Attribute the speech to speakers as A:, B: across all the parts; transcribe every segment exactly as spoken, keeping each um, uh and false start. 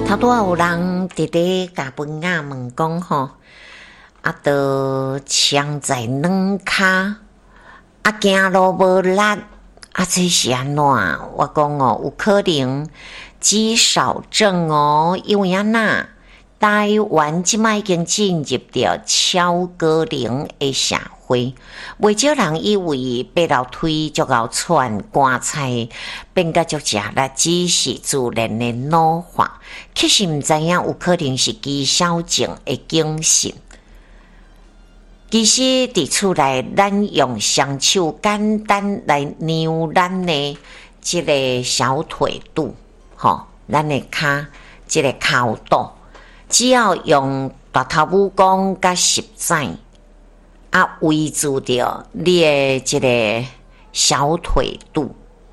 A: 头拄有人伫咧甲文雅问讲吼，啊，都枪在软骹，啊，行路无力，啊，这是安怎？我讲哦，有可能肌少症哦，因为安那台湾即摆已经进入到超高龄的社会，袂少人以为爬楼梯足够喘寒菜变甲足食力，只是自然的老化，其实毋知影有可能是肌少症的警讯。其实伫厝内，咱用双手简单来量咱的即个小腿肚，吼，咱的骹即个骹肚。只要用大头拇公甲十指啊，围住着你的这个小腿肚，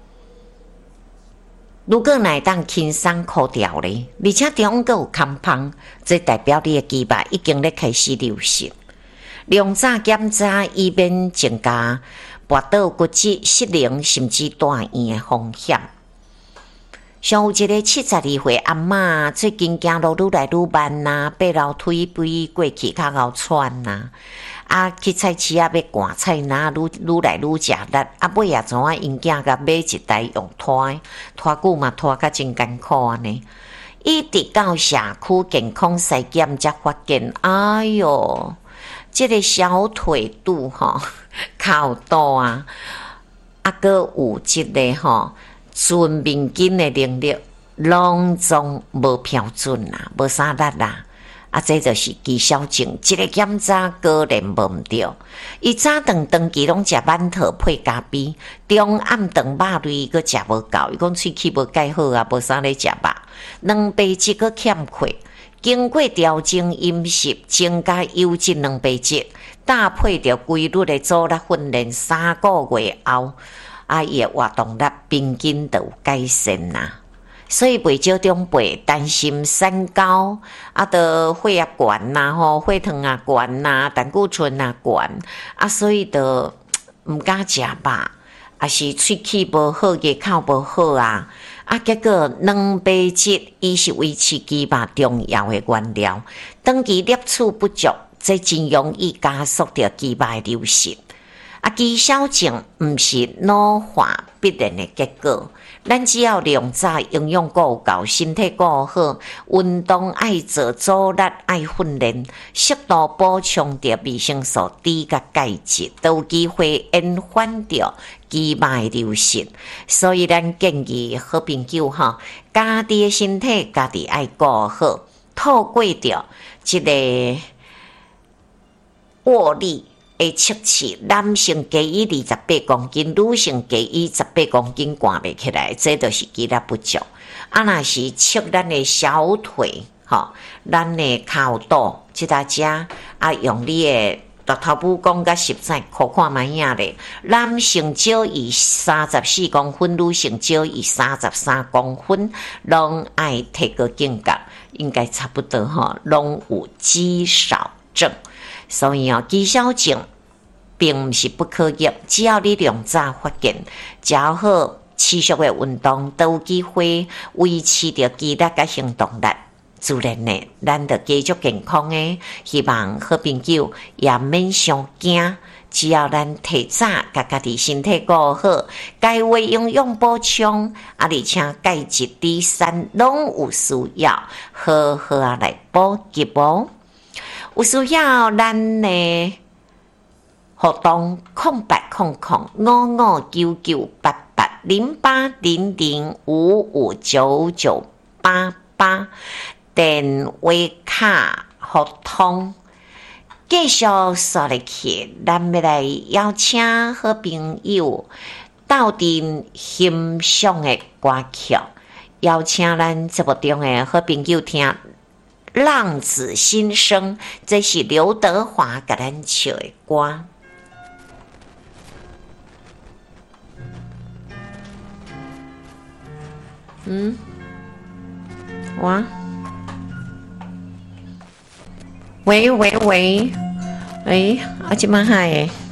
A: 如果乃当轻松扣掉咧，而且中间有空胖，这代表你的肌肉已经咧开始流失。量早检查，以免增加跋倒骨质、失灵甚至大院的风险。像有一个七十二岁阿嬷，最近行路愈来愈慢呐，爬楼梯比过去较够喘呐，啊，去菜市啊要赶菜呐，愈愈来愈食力，啊，尾也怎啊因囝甲买一台用拖的，拖久嘛拖甲真艰苦安尼。一直到社区健康筛检才发现，哎哟，这个小腿肚吼，靠肚啊，啊，搁有即个吼。顺面筋的能力拢总无标准啦，无啥力啦，啊，这就是肌少症。一个检查果然无毋对，伊早顿长期拢食馒头配咖啡，中暗顿肉类佫食无够，伊讲喙齿无解好啊，无啥咧食肉，蛋白质佫欠缺。经过调整饮食，增加优质蛋白质，搭配着规律的阻力训练，三个月后。啊，伊诶活动力平均都有改善呐，所以袂少长辈担心三高，啊，得血压悬呐，吼，血糖啊悬呐，胆固醇啊悬，啊，所以得毋敢食肉，啊是喙齿无好，牙口无好啊，啊，结果蛋白质伊是维持肌肉重要诶原料，长期摄取不足，这真容易加速着肌肉诶流失。啊，肌少症毋是老化必然的结果，咱只要量早、营养顾够、身体顾好、运动爱做、阻力爱训练，适度补充着维生素 D 甲钙质，都有机会延缓着肌肉的流失。所以咱建议好朋友哈，家己的身体家己爱顾好，透过着这个握力。会测试男性加以二十八公斤，女性加以十八公斤挂袂起来，这就是肌力不足。啊，若是测咱的小腿，吼，咱的骹肚，即搭只啊，用你的大头拇公甲十指看看卖影咧。男性少于三十四公分，女性少于三十三公分，拢爱提高警觉，应该差不多吼，拢有肌少症。所以哦，肌少症并毋是不可逆，只要你量早发现，较好持续的运动，都有机会维持着肌力甲行动力。自然呢，咱着继续健康诶。希望好朋友也免伤惊，只要咱提早甲家己身体顾好，该为营养补充，啊，而且钙质 D 三拢有需要，好好啊来补给哦。有需要咱呢活动空八空空五五九九八八零八零零五五九九八八电话卡互通。继续说入去，咱要来邀请好朋友斗阵欣赏的歌曲，邀请咱节目中的好朋友听。浪子心声，这是刘德华给咱唱的歌。嗯，哇，喂喂喂，哎，阿姐妈嗨。